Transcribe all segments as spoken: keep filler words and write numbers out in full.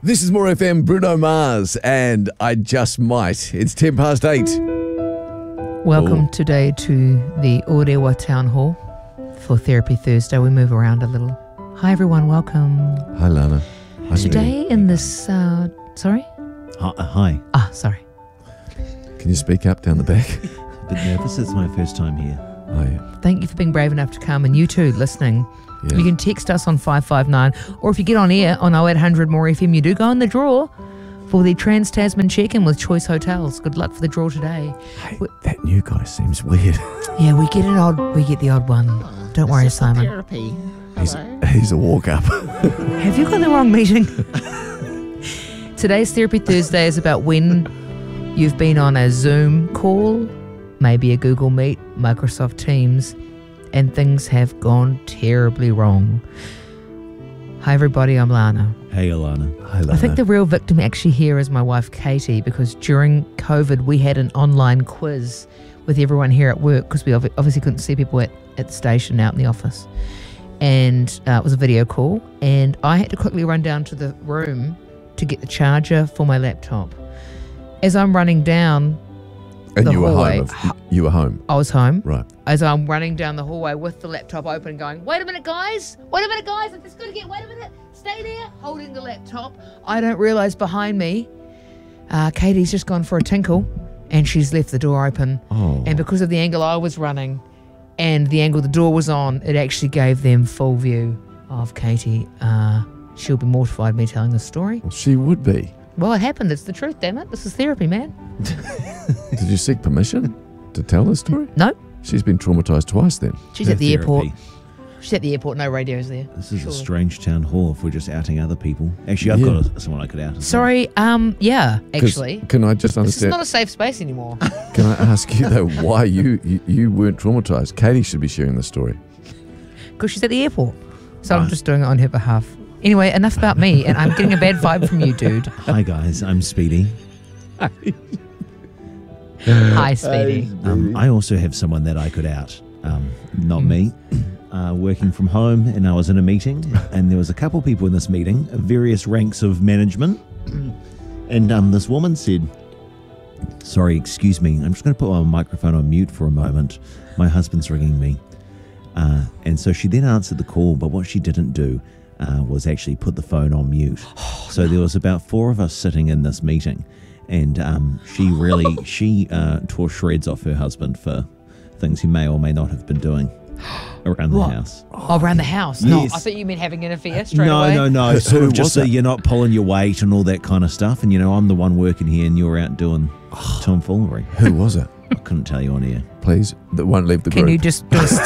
This is More F M, Bruno Mars, and I Just Might. It's ten past eight. Welcome Ooh. today to the Orewa Town Hall for Therapy Thursday. We move around a little. Hi everyone, welcome. Hi Lana. Hi, Today Judy. in this, uh, sorry? Hi. hi. Ah, sorry. Can you speak up down the back? A bit nervous. It's my first time here. Oh, yeah. Thank you for being brave enough to come, and you too, listening. Yeah. You can text us on five five nine, or if you get on air on oh eight hundred More F M, you do go in the draw for the Trans-Tasman check-in with Choice Hotels. Good luck for the draw today. Hey, that new guy seems weird. Yeah, we get an odd, we get the odd one. Don't worry, Simon. Therapy. He's, he's a walk-up. Have you got the wrong meeting? Today's Therapy Thursday is about when you've been on a Zoom call, maybe a Google Meet, Microsoft Teams, and things have gone terribly wrong. Hi everybody, I'm Lana. Hey, Alana. Hi, Lana. I think the real victim actually here is my wife Katie, because during COVID we had an online quiz with everyone here at work, because we ob- obviously couldn't see people at, at the station out in the office. And uh, it was a video call, and I had to quickly run down to the room to get the charger for my laptop. As I'm running down, and the you were hallway. home. Of, you were home. I was home. Right. As I'm running down the hallway with the laptop open, going, wait a minute, guys. Wait a minute, guys. I'm just going to get, wait a minute. Stay there. Holding the laptop. I don't realise behind me, uh, Katie's just gone for a tinkle, and she's left the door open. Oh. And because of the angle I was running and the angle the door was on, it actually gave them full view of Katie. Uh, she'll be mortified me telling this story. Well, she would be. Well, it happened. It's the truth, damn it. This is therapy, man. Did you seek permission to tell the story? No. She's been traumatised twice then. She's No at the airport. therapy. She's at the airport. No radios there. This is Surely. a strange town hall if we're just outing other people. Actually, I've Yeah. got a, someone I could out. as well. Sorry, um, yeah, 'Cause actually. Can I just This is understand? not a safe space anymore. Can I ask you though why you, you, you weren't traumatised? Katie should be sharing the story. Because she's at the airport. So I'm Right. just doing it on her behalf. Anyway, enough about me, and I'm getting a bad vibe from you, dude. Hi, guys. I'm Speedy. Hi, Speedy. Um, I also have someone that I could out. Um, not me. Uh, working from home, and I was in a meeting, and there was a couple people in this meeting, of various ranks of management, and um, this woman said, "Sorry, excuse me. I'm just going to put my microphone on mute for a moment. My husband's ringing me." Uh, and so she then answered the call, but what she didn't do uh, was actually put the phone on mute. So there was about four of us sitting in this meeting, and um, she really she uh, tore shreds off her husband for things he may or may not have been doing around the What? house. Oh, around the house. No, Yes. I thought you meant having an affair straight no, away. no, no, Who- Sort who of just was so it? you're not pulling your weight and all that kind of stuff. And you know, I'm the one working here, and you're out doing tomfoolery. Who was it? I couldn't tell you on air. Please, that won't leave the Can group. you just... just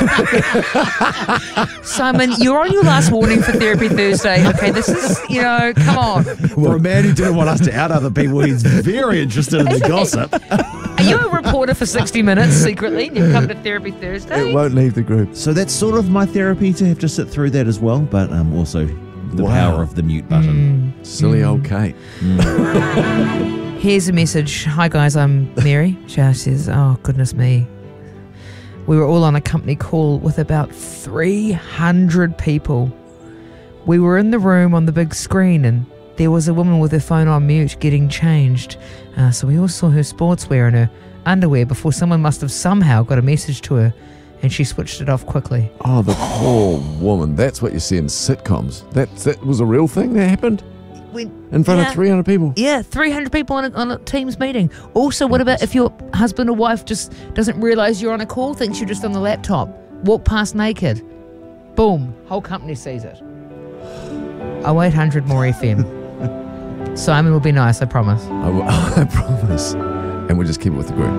Simon, you're on your last warning for Therapy Thursday. Okay, this is, you know, come on. For a man who didn't want us to out other people, he's very interested in the gossip. Are you a reporter for sixty minutes secretly? You've come to Therapy Thursday? It won't leave the group. So that's sort of my therapy, to have to sit through that as well, but um, also the Wow. power of the mute button. Silly old Kate. Here's a message. Hi guys, I'm Mary. She says, oh goodness me. We were all on a company call with about three hundred people. We were in the room on the big screen, and there was a woman with her phone on mute getting changed. Uh, so we all saw her sportswear and her underwear before someone must have somehow got a message to her, and she switched it off quickly. Oh, the poor woman. That's what you see in sitcoms. That, that was a real thing that happened? When, In front yeah. of three hundred people? Yeah, three hundred people on a, on a Teams meeting. Also, what about if your husband or wife just doesn't realise you're on a call, thinks you're just on the laptop, walk past naked, boom, whole company sees it. oh eight hundred More F M. Simon will be nice, I promise. I, w- I promise. And we'll just keep it with the group.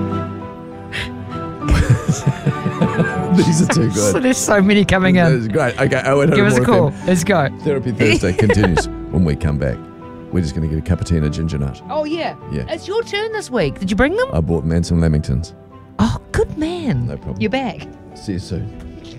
These are too So good. there's so many coming That in. is great. Okay, oh eight hundred Give us a More call. F M. Let's go. Therapy Thursday continues when we come back. We're just going to get a cup of tea and a ginger nut. Oh, yeah. Yeah. It's your turn this week. Did you bring them? I bought Manson Lamingtons. Oh, good man. No problem. You're back. See you soon.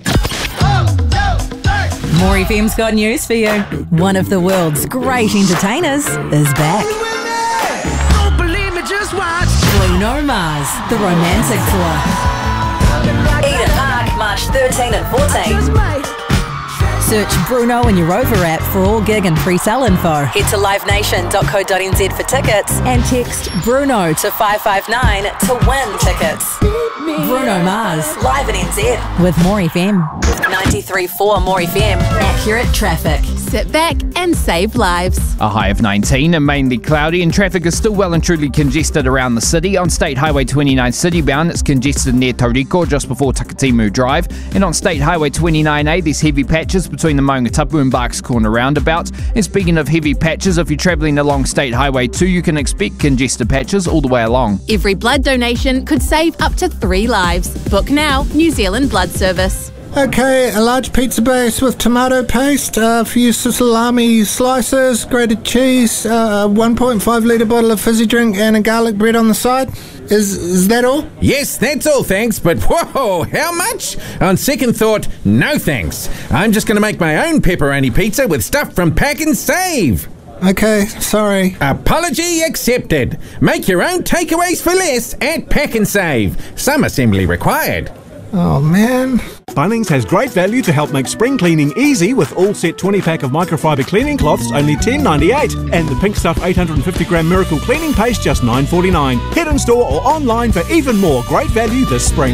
More F M's got news for you. One of the world's great entertainers is back. Don't believe me, just watch. Bruno Mars, the Romantic Tour. Eden Park, March thirteenth and fourteenth. Just might. Search Bruno in your Rover app for all gig and pre-sale info. Head to live nation dot co dot n z for tickets and text Bruno to five five nine to win tickets. Bruno Mars, live at N Z with More F M. ninety-three point four More F M. Accurate traffic. Sit back and save lives. A high of nineteen and mainly cloudy, and traffic is still well and truly congested around the city. On State Highway twenty-nine citybound, it's congested near Tauriko just before Takatimu Drive. And on State Highway twenty-nine A, there's heavy patches between the Maungatapu and Barks Corner roundabout. And speaking of heavy patches, if you're travelling along State Highway two, you can expect congested patches all the way along. Every blood donation could save up to three lives. Book now, New Zealand Blood Service. Okay, a large pizza base with tomato paste, a few salami slices, grated cheese, uh, a one point five litre bottle of fizzy drink and a garlic bread on the side. Is is that all? Yes, that's all, thanks, but whoa, how much? On second thought, no thanks. I'm just going to make my own pepperoni pizza with stuff from Pack and Save. Okay, sorry. Apology accepted. Make your own takeaways for less at Pack and Save. Some assembly required. Oh, man. Bunnings has great value to help make spring cleaning easy with all set twenty pack of microfiber cleaning cloths only ten ninety-eight and the Pink Stuff eight hundred fifty gram Miracle cleaning paste just nine forty-nine. Head in store or online for even more great value this spring.